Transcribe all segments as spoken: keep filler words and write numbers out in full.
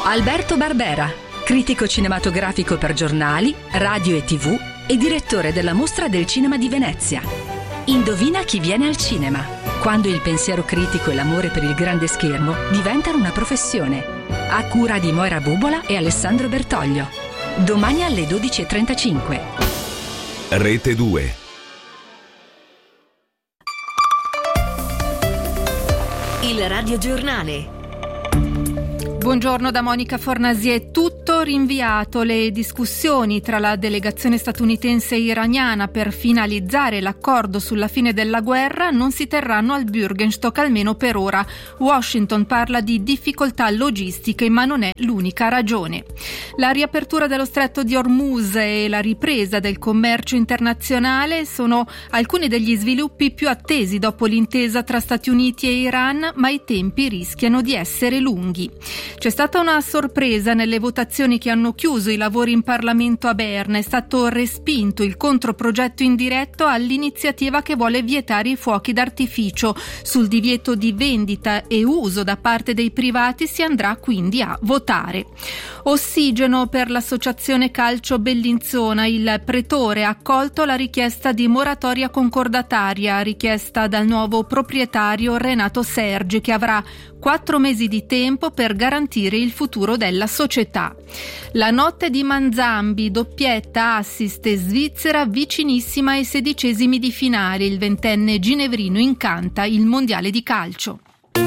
Alberto Barbera, critico cinematografico per giornali, radio e tivù e direttore della Mostra del Cinema di Venezia. Indovina chi viene al cinema, quando il pensiero critico e l'amore per il grande schermo diventano una professione. A cura di Moira Bubola e Alessandro Bertoglio. Domani alle dodici e trentacinque. Rete due. Il radiogiornale. Buongiorno da Monica Fornasier. Tutto rinviato. Le discussioni tra la delegazione statunitense e iraniana per finalizzare l'accordo sulla fine della guerra non si terranno al Bürgenstock, almeno per ora. Washington parla di difficoltà logistiche, ma non è l'unica ragione. La riapertura dello stretto di Hormuz e la ripresa del commercio internazionale sono alcuni degli sviluppi più attesi dopo l'intesa tra Stati Uniti e Iran, ma i tempi rischiano di essere lunghi. C'è stata una sorpresa nelle votazioni che hanno chiuso i lavori in Parlamento a Berna. È stato respinto il controprogetto indiretto all'iniziativa che vuole vietare i fuochi d'artificio. Sul divieto di vendita e uso da parte dei privati si andrà quindi a votare. Ossigeno per l'associazione Calcio Bellinzona. Il pretore ha accolto la richiesta di moratoria concordataria richiesta dal nuovo proprietario Renato Sergi, che avrà quattro mesi di tempo per garantire il futuro della società. La notte di Manzambi, doppietta, assist e Svizzera vicinissima ai sedicesimi di finale. Il ventenne ginevrino incanta il mondiale di calcio.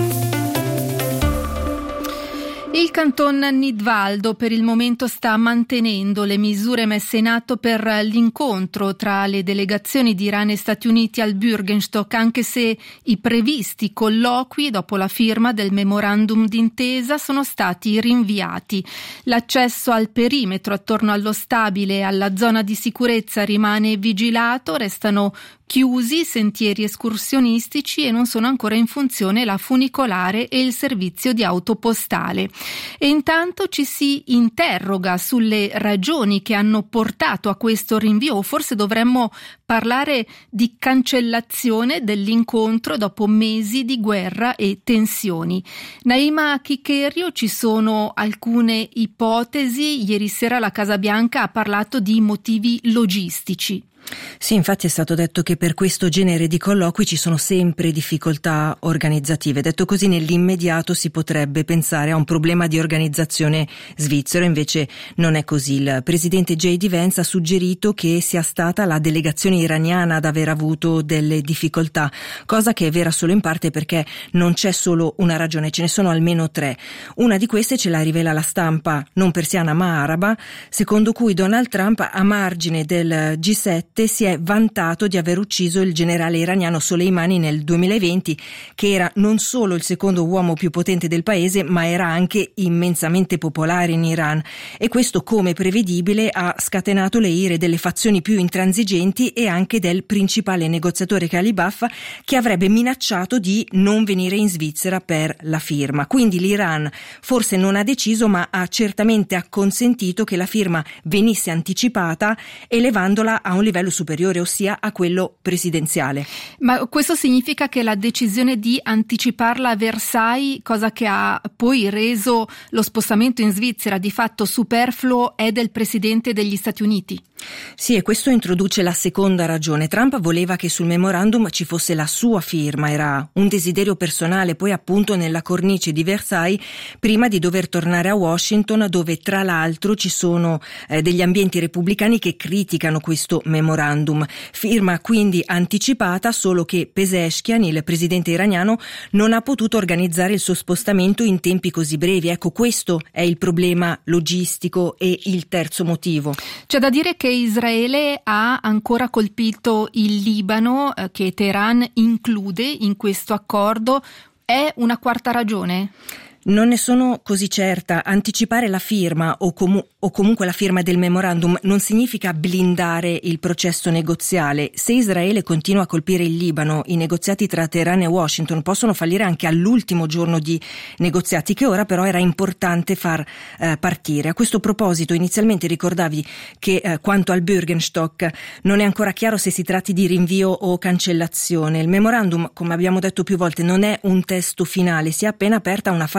Il canton Nidwaldo per il momento sta mantenendo le misure messe in atto per l'incontro tra le delegazioni di Iran e Stati Uniti al Bürgenstock, anche se i previsti colloqui dopo la firma del memorandum d'intesa sono stati rinviati. L'accesso al perimetro attorno allo stabile e alla zona di sicurezza rimane vigilato, restano chiusi sentieri escursionistici e non sono ancora in funzione la funicolare e il servizio di auto postale. E intanto ci si interroga sulle ragioni che hanno portato a questo rinvio, o forse dovremmo parlare di cancellazione dell'incontro dopo mesi di guerra e tensioni. Naima Chicherio, ci sono alcune ipotesi. Ieri sera la Casa Bianca ha parlato di motivi logistici. Sì, infatti è stato detto che per questo genere di colloqui ci sono sempre difficoltà organizzative. Detto così, nell'immediato si potrebbe pensare a un problema di organizzazione svizzero, invece non è così. Il presidente J D Vance ha suggerito che sia stata la delegazione iraniana ad aver avuto delle difficoltà, cosa che è vera solo in parte, perché non c'è solo una ragione, ce ne sono almeno tre. Una di queste ce la rivela la stampa non persiana ma araba, secondo cui Donald Trump, a margine del G sette, si è vantato di aver ucciso il generale iraniano Soleimani nel duemilaventi, che era non solo il secondo uomo più potente del paese, ma era anche immensamente popolare in Iran, e questo, come prevedibile, ha scatenato le ire delle fazioni più intransigenti e anche del principale negoziatore Khalibaf, che avrebbe minacciato di non venire in Svizzera per la firma. Quindi l'Iran forse non ha deciso, ma ha certamente acconsentito che la firma venisse anticipata, elevandola a un livello superiore, ossia a quello presidenziale. Ma questo significa che la decisione di anticiparla a Versailles, cosa che ha poi reso lo spostamento in Svizzera di fatto superfluo, è del presidente degli Stati Uniti? Sì, e questo introduce la seconda ragione. Trump voleva che sul memorandum ci fosse la sua firma, era un desiderio personale, poi appunto nella cornice di Versailles, prima di dover tornare a Washington, dove tra l'altro ci sono eh, degli ambienti repubblicani che criticano questo memorandum. Firma quindi anticipata, solo che Pezeshkian, il presidente iraniano, non ha potuto organizzare il suo spostamento in tempi così brevi. Ecco, questo è il problema logistico e il terzo motivo. C'è da dire che Israele ha ancora colpito il Libano, eh, che Teheran include in questo accordo. È una quarta ragione? Non ne sono così certa. Anticipare la firma o, comu- o comunque la firma del memorandum non significa blindare il processo negoziale. Se Israele continua a colpire il Libano, i negoziati tra Teheran e Washington possono fallire anche all'ultimo giorno di negoziati, che ora però era importante far eh, partire. A questo proposito, inizialmente ricordavi che eh, quanto al Bürgenstock non è ancora chiaro se si tratti di rinvio o cancellazione. Il memorandum, come abbiamo detto più volte, non è un testo finale, si è appena aperta una fase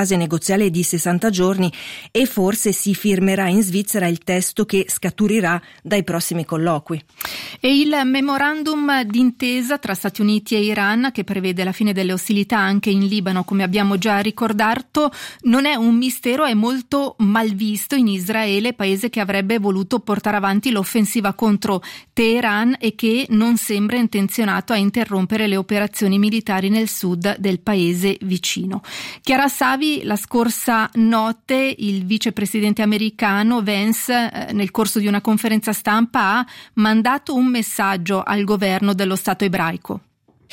fase negoziale di sessanta giorni e forse si firmerà in Svizzera il testo che scaturirà dai prossimi colloqui. E il memorandum d'intesa tra Stati Uniti e Iran, che prevede la fine delle ostilità anche in Libano, come abbiamo già ricordato, non è un mistero, è molto malvisto in Israele, paese che avrebbe voluto portare avanti l'offensiva contro Teheran e che non sembra intenzionato a interrompere le operazioni militari nel sud del paese vicino. Chiara Savi, la scorsa notte il vicepresidente americano Vance, eh, nel corso di una conferenza stampa, ha mandato un messaggio al governo dello Stato ebraico.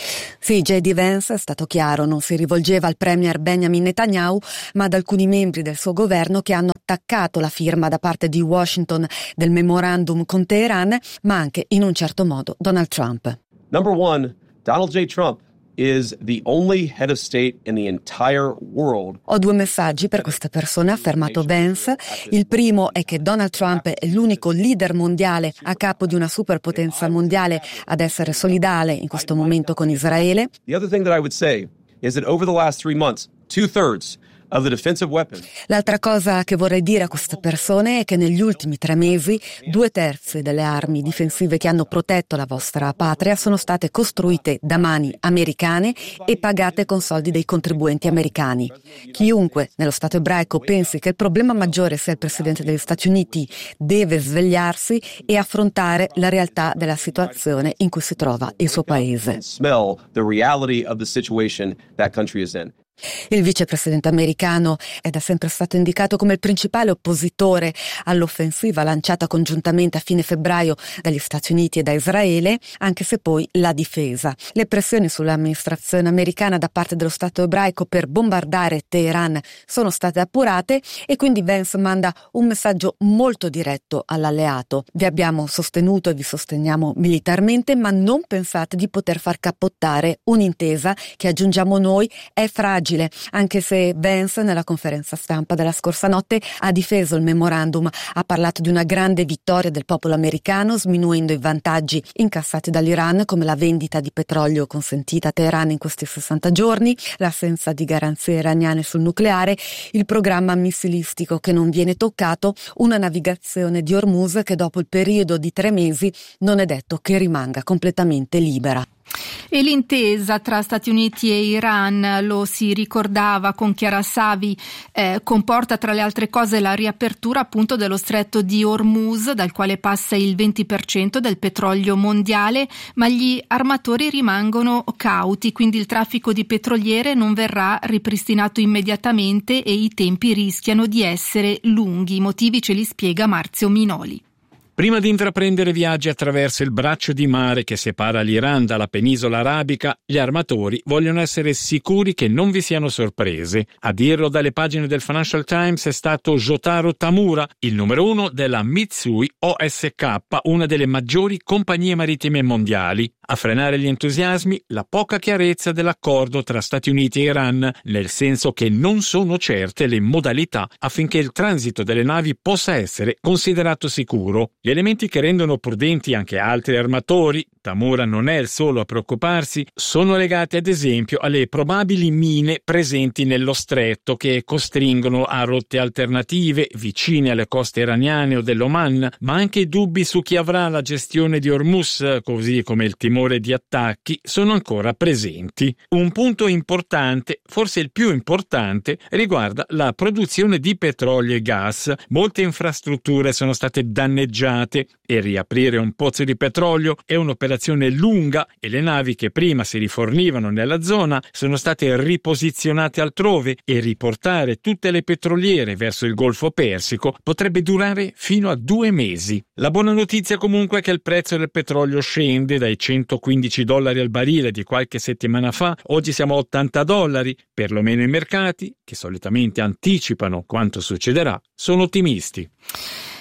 Sì, J D Vance è stato chiaro, non si rivolgeva al premier Benjamin Netanyahu, ma ad alcuni membri del suo governo che hanno attaccato la firma da parte di Washington del memorandum con Teheran, ma anche in un certo modo Donald Trump. Number one, Donald J. Trump is the only head of state in the entire world. Ho due messaggi per queste persone, ha affermato Vance. Il primo è che Donald Trump è l'unico leader mondiale a capo di una superpotenza mondiale ad essere solidale in questo momento con Israele. The other thing that I would say is that over the last three months, two-thirds of the defensive weapons. L'altra cosa che vorrei dire a queste persone è che negli ultimi tre mesi due terzi delle armi difensive che hanno protetto la vostra patria sono state costruite da mani americane e pagate con soldi dei contribuenti americani. Chiunque nello Stato ebraico pensi che il problema maggiore sia il Presidente degli Stati Uniti deve svegliarsi e affrontare la realtà della situazione in cui si trova il suo paese. Smell the reality of the situation that country is in. Il vicepresidente americano è da sempre stato indicato come il principale oppositore all'offensiva lanciata congiuntamente a fine febbraio dagli Stati Uniti e da Israele, anche se poi l'ha difesa. Le pressioni sull'amministrazione americana da parte dello Stato ebraico per bombardare Teheran sono state appurate e quindi Vance manda un messaggio molto diretto all'alleato. Vi abbiamo sostenuto e vi sosteniamo militarmente, ma non pensate di poter far cappottare un'intesa che, aggiungiamo noi, è fragile. Anche se Vance nella conferenza stampa della scorsa notte ha difeso il memorandum, ha parlato di una grande vittoria del popolo americano, sminuendo i vantaggi incassati dall'Iran, come la vendita di petrolio consentita a Teheran in questi sessanta giorni, l'assenza di garanzie iraniane sul nucleare, il programma missilistico che non viene toccato, una navigazione di Hormuz che dopo il periodo di tre mesi non è detto che rimanga completamente libera. E l'intesa tra Stati Uniti e Iran, lo si ricordava con Chiara Savi, eh, comporta tra le altre cose la riapertura appunto dello stretto di Hormuz, dal quale passa il venti per cento del petrolio mondiale, ma gli armatori rimangono cauti, quindi il traffico di petroliere non verrà ripristinato immediatamente e i tempi rischiano di essere lunghi. I motivi ce li spiega Marzio Minoli. Prima di intraprendere viaggi attraverso il braccio di mare che separa l'Iran dalla penisola arabica, gli armatori vogliono essere sicuri che non vi siano sorprese. A dirlo dalle pagine del Financial Times è stato Jotaro Tamura, il numero uno della Mitsui O S K, una delle maggiori compagnie marittime mondiali. A frenare gli entusiasmi, la poca chiarezza dell'accordo tra Stati Uniti e Iran, nel senso che non sono certe le modalità affinché il transito delle navi possa essere considerato sicuro. Gli elementi che rendono prudenti anche altri armatori, Tamura non è il solo a preoccuparsi, sono legati ad esempio alle probabili mine presenti nello stretto che costringono a rotte alternative vicine alle coste iraniane o dell'Oman, ma anche dubbi su chi avrà la gestione di Hormuz, così come il timore di attacchi, sono ancora presenti. Un punto importante, forse il più importante, riguarda la produzione di petrolio e gas. Molte infrastrutture sono state danneggiate e riaprire un pozzo di petrolio è un'operazione lunga e le navi che prima si rifornivano nella zona sono state riposizionate altrove e riportare tutte le petroliere verso il Golfo Persico potrebbe durare fino a due mesi. La buona notizia comunque è che il prezzo del petrolio scende dai centoquindici dollari al barile di qualche settimana fa, oggi siamo a ottanta dollari, perlomeno i mercati, che solitamente anticipano quanto succederà, sono ottimisti.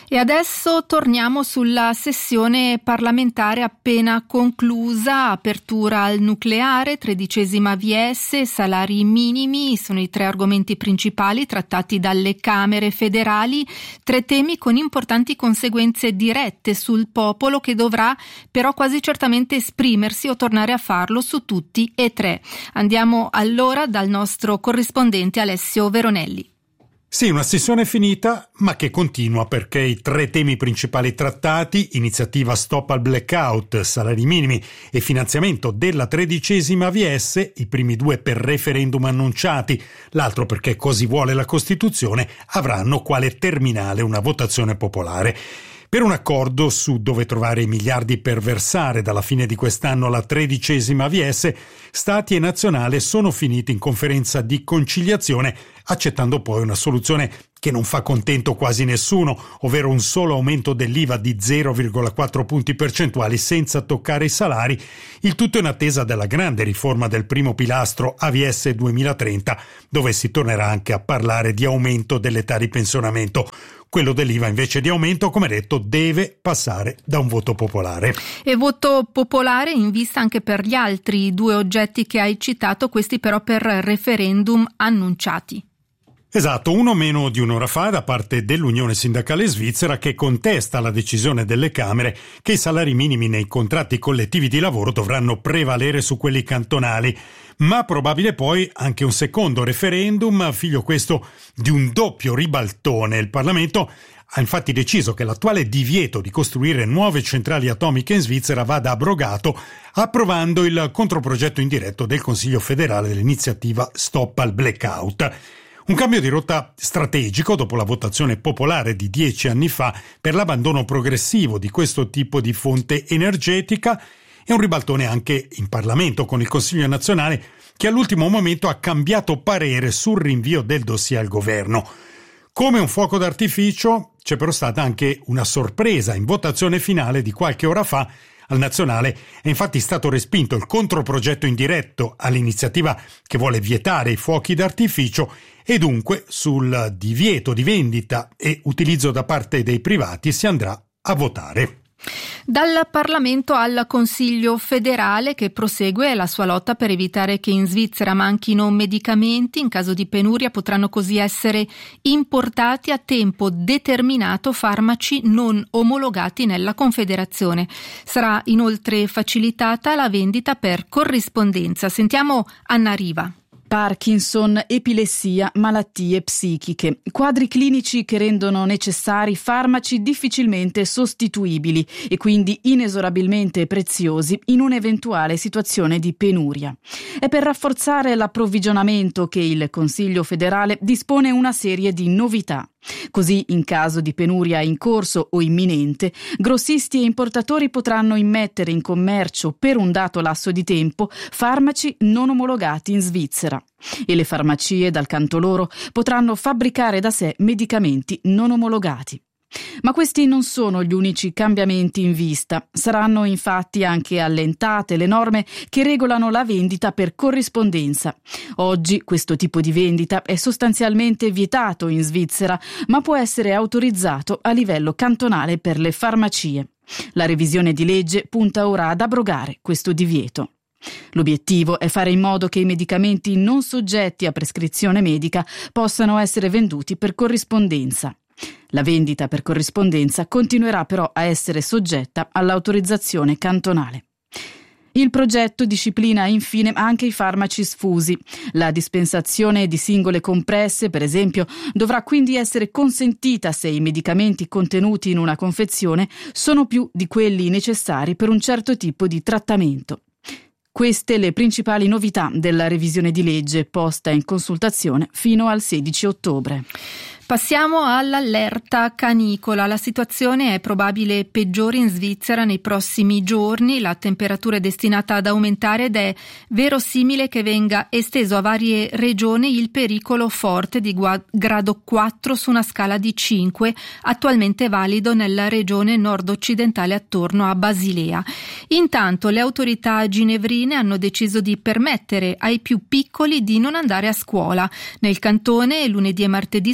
E adesso torniamo sulla sessione parlamentare appena conclusa, apertura al nucleare, tredicesima V S, salari minimi, sono i tre argomenti principali trattati dalle Camere federali, tre temi con importanti conseguenze dirette sul popolo che dovrà però quasi certamente esprimersi o tornare a farlo su tutti e tre. Andiamo allora dal nostro corrispondente Alessio Veronelli. Sì, una sessione finita, ma che continua perché i tre temi principali trattati, iniziativa Stop al Blackout, salari minimi e finanziamento della tredicesima V S, i primi due per referendum annunciati, l'altro perché così vuole la Costituzione, avranno quale terminale una votazione popolare. Per un accordo su dove trovare i miliardi per versare dalla fine di quest'anno la tredicesima V S, Stati e Nazionale sono finiti in conferenza di conciliazione, accettando poi una soluzione che non fa contento quasi nessuno, ovvero un solo aumento dell'I V A di zero virgola quattro punti percentuali senza toccare i salari, il tutto in attesa della grande riforma del primo pilastro A V S duemilatrenta, dove si tornerà anche a parlare di aumento dell'età di pensionamento. Quello dell'I V A invece di aumento, come detto, deve passare da un voto popolare. E voto popolare in vista anche per gli altri due oggetti che hai citato, questi però per referendum annunciati. Esatto, uno meno di un'ora fa da parte dell'Unione Sindacale Svizzera che contesta la decisione delle Camere che i salari minimi nei contratti collettivi di lavoro dovranno prevalere su quelli cantonali. Ma probabile poi anche un secondo referendum, figlio questo di un doppio ribaltone. Il Parlamento ha infatti deciso che l'attuale divieto di costruire nuove centrali atomiche in Svizzera vada abrogato, approvando il controprogetto indiretto del Consiglio federale dell'iniziativa Stop al Blackout. Un cambio di rotta strategico dopo la votazione popolare di dieci anni fa per l'abbandono progressivo di questo tipo di fonte energetica e un ribaltone anche in Parlamento con il Consiglio nazionale che all'ultimo momento ha cambiato parere sul rinvio del dossier al governo. Come un fuoco d'artificio c'è però stata anche una sorpresa in votazione finale di qualche ora fa. Al nazionale è infatti stato respinto il controprogetto indiretto all'iniziativa che vuole vietare i fuochi d'artificio e dunque sul divieto di vendita e utilizzo da parte dei privati si andrà a votare. Dal Parlamento al Consiglio federale che prosegue la sua lotta per evitare che in Svizzera manchino medicamenti. In caso di penuria potranno così essere importati a tempo determinato farmaci non omologati nella Confederazione. Sarà inoltre facilitata la vendita per corrispondenza. Sentiamo Anna Riva. Parkinson, epilessia, malattie psichiche, quadri clinici che rendono necessari farmaci difficilmente sostituibili e quindi inesorabilmente preziosi in un'eventuale situazione di penuria. È per rafforzare l'approvvigionamento che il Consiglio federale dispone una serie di novità. Così, in caso di penuria in corso o imminente, grossisti e importatori potranno immettere in commercio per un dato lasso di tempo farmaci non omologati in Svizzera. E le farmacie, dal canto loro, potranno fabbricare da sé medicamenti non omologati. Ma questi non sono gli unici cambiamenti in vista. Saranno infatti anche allentate le norme che regolano la vendita per corrispondenza. Oggi questo tipo di vendita è sostanzialmente vietato in Svizzera, ma può essere autorizzato a livello cantonale per le farmacie. La revisione di legge punta ora ad abrogare questo divieto. L'obiettivo è fare in modo che i medicamenti non soggetti a prescrizione medica possano essere venduti per corrispondenza. La vendita per corrispondenza continuerà però a essere soggetta all'autorizzazione cantonale. Il progetto disciplina infine anche i farmaci sfusi. La dispensazione di singole compresse, per esempio, dovrà quindi essere consentita se i medicamenti contenuti in una confezione sono più di quelli necessari per un certo tipo di trattamento. Queste le principali novità della revisione di legge posta in consultazione fino al sedici ottobre. Passiamo all'allerta canicola. La situazione è probabile peggiore in Svizzera nei prossimi giorni. La temperatura è destinata ad aumentare ed è verosimile che venga esteso a varie regioni il pericolo forte di grado quattro su una scala di cinque, attualmente valido nella regione nord-occidentale attorno a Basilea. Intanto le autorità ginevrine hanno deciso di permettere ai più piccoli di non andare a scuola. Nel cantone lunedì e martedì sono attesi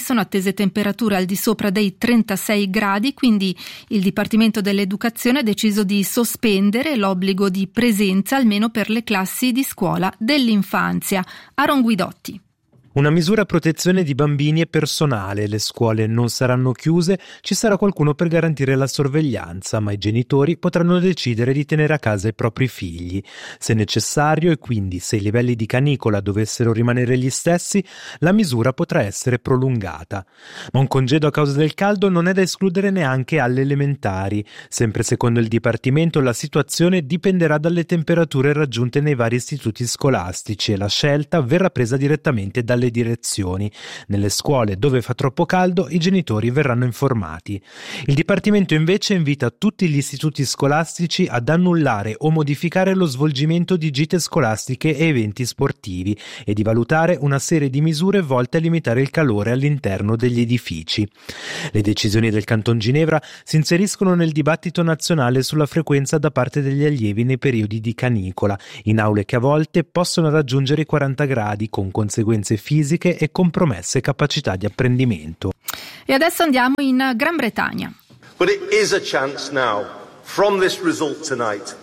attese temperature al di sopra dei trentasei gradi, quindi il Dipartimento dell'Educazione ha deciso di sospendere l'obbligo di presenza almeno per le classi di scuola dell'infanzia. Aaron Guidotti. Una misura a protezione di bambini e personale, le scuole non saranno chiuse, ci sarà qualcuno per garantire la sorveglianza, ma i genitori potranno decidere di tenere a casa i propri figli. Se necessario e quindi se i livelli di canicola dovessero rimanere gli stessi, la misura potrà essere prolungata. Ma un congedo a causa del caldo non è da escludere neanche alle elementari. Sempre secondo il Dipartimento la situazione dipenderà dalle temperature raggiunte nei vari istituti scolastici e la scelta verrà presa direttamente dalle direzioni. Nelle scuole dove fa troppo caldo i genitori verranno informati. Il Dipartimento invece invita tutti gli istituti scolastici ad annullare o modificare lo svolgimento di gite scolastiche e eventi sportivi e di valutare una serie di misure volte a limitare il calore all'interno degli edifici. Le decisioni del Canton Ginevra si inseriscono nel dibattito nazionale sulla frequenza da parte degli allievi nei periodi di canicola, in aule che a volte possono raggiungere i quaranta gradi con conseguenze fisiche e compromesse capacità di apprendimento. E adesso andiamo in Gran Bretagna. But it is a chance now, from this result tonight,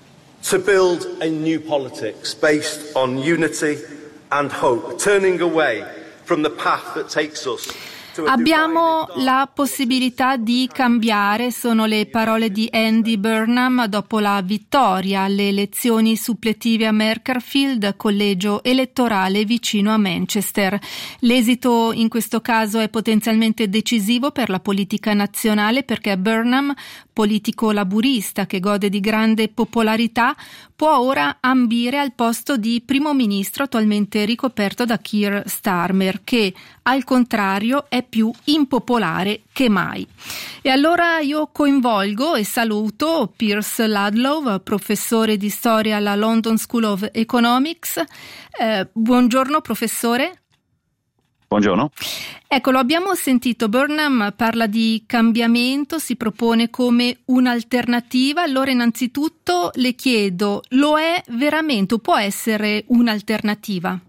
to build a new politics based on unity and hope, turning away from the path that takes us. Abbiamo la possibilità di cambiare, sono le parole di Andy Burnham dopo la vittoria alle elezioni suppletive a Macclesfield, collegio elettorale vicino a Manchester. L'esito in questo caso è potenzialmente decisivo per la politica nazionale perché Burnham, politico laburista che gode di grande popolarità, può ora ambire al posto di primo ministro attualmente ricoperto da Keir Starmer, che al contrario è più impopolare che mai. E allora io coinvolgo e saluto Piers Ludlow, professore di storia alla London School of Economics. Eh, buongiorno professore. Buongiorno. Ecco, lo abbiamo sentito, Burnham parla di cambiamento, si propone come un'alternativa. Allora innanzitutto le chiedo, lo è veramente o può essere un'alternativa?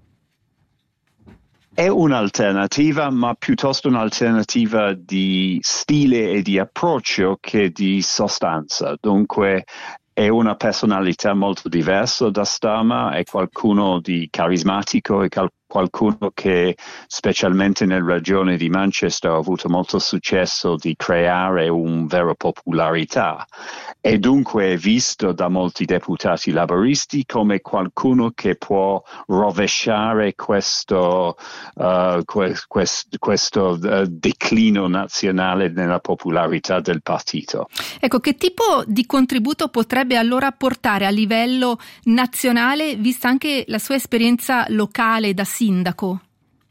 È un'alternativa, ma piuttosto un'alternativa di stile e di approccio che di sostanza. Dunque è una personalità molto diversa da Starmer, è qualcuno di carismatico e cal- qualcuno che specialmente nella regione di Manchester ha avuto molto successo di creare una vera popolarità e dunque è visto da molti deputati laboristi come qualcuno che può rovesciare questo, uh, que- quest- questo uh, declino nazionale nella popolarità del partito. Ecco, che tipo di contributo potrebbe allora portare a livello nazionale, vista anche la sua esperienza locale da sindaco?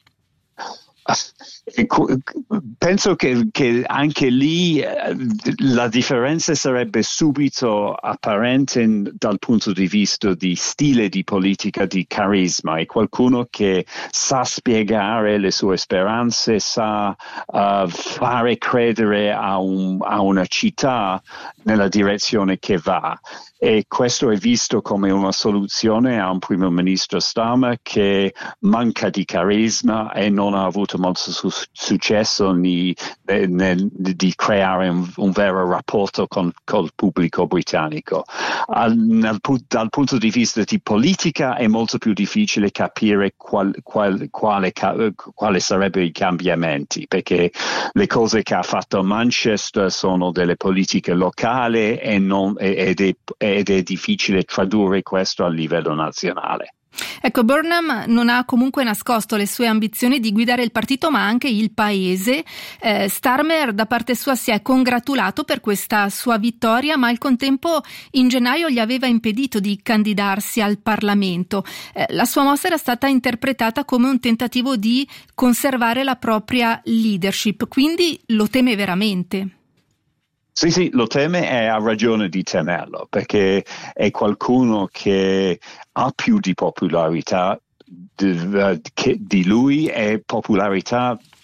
Penso che, che anche lì la differenza sarebbe subito apparente in, dal punto di vista di stile di politica, di carisma. È qualcuno che sa spiegare le sue speranze, sa uh, fare credere a, un, a una città nella direzione che va. E questo è visto come una soluzione a un primo ministro Starmer che manca di carisma e non ha avuto molto su- successo ni, eh, nel, di creare un, un vero rapporto con col pubblico britannico. Al, nel, dal punto di vista di politica è molto più difficile capire qual, qual, quale, quale sarebbero i cambiamenti, perché le cose che ha fatto Manchester sono delle politiche locali e non, ed è ed è difficile tradurre questo a livello nazionale. Ecco, Burnham non ha comunque nascosto le sue ambizioni di guidare il partito ma anche il paese. Eh, Starmer da parte sua si è congratulato per questa sua vittoria, ma al contempo in gennaio gli aveva impedito di candidarsi al Parlamento. Eh, la sua mossa era stata interpretata come un tentativo di conservare la propria leadership, quindi lo teme veramente. Sì, sì, lo teme e ha ragione di temerlo, perché è qualcuno che ha più di popolarità di, che di lui e popolarità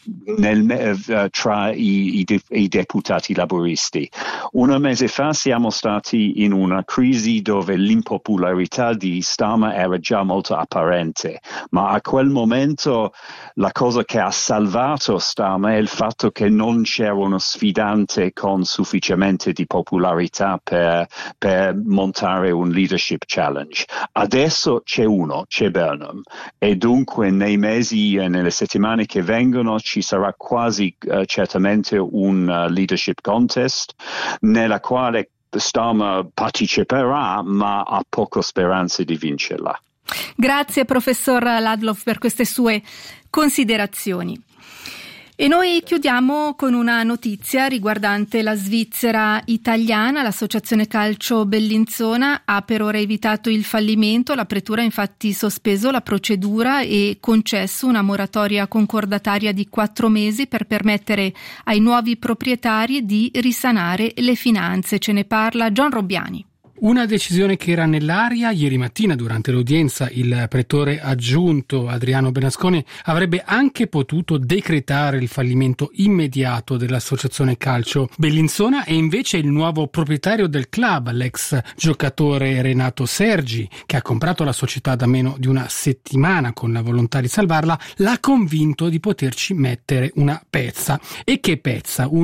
nel, uh, tra i, i, i deputati laburisti. Un mese fa siamo stati in una crisi dove l'impopolarità di Starmer era già molto apparente, ma a quel momento la cosa che ha salvato Starmer è il fatto che non c'era uno sfidante con sufficientemente di popolarità per, per montare un leadership challenge. Adesso c'è uno, c'è Burnham, e dunque nei mesi e nelle settimane che vengono ci sarà quasi uh, certamente un uh, leadership contest nella quale Starmer parteciperà, ma ha poche speranze di vincerla. Grazie professor Ladloff per queste sue considerazioni. E noi chiudiamo con una notizia riguardante la Svizzera italiana. L'Associazione Calcio Bellinzona ha per ora evitato il fallimento. La pretura ha infatti sospeso la procedura e concesso una moratoria concordataria di quattro mesi per permettere ai nuovi proprietari di risanare le finanze. Ce ne parla John Robbiani. Una decisione che era nell'aria. Ieri mattina durante l'udienza il pretore aggiunto Adriano Bernasconi avrebbe anche potuto decretare il fallimento immediato dell'Associazione Calcio Bellinzona e invece il nuovo proprietario del club, l'ex giocatore Renato Sergi, che ha comprato la società da meno di una settimana con la volontà di salvarla, l'ha convinto di poterci mettere una pezza. E che pezza? Un